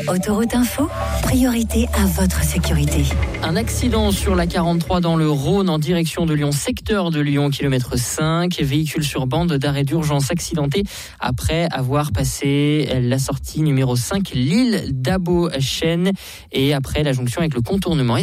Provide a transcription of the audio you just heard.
Autoroute Info, priorité à votre sécurité. Un accident sur la 43 dans le Rhône en direction de Lyon, secteur de Lyon, kilomètre 5. Véhicule sur bande d'arrêt d'urgence accidenté après avoir passé la sortie numéro 5, l'île d'Abo-Chêne, et après la jonction avec le contournement.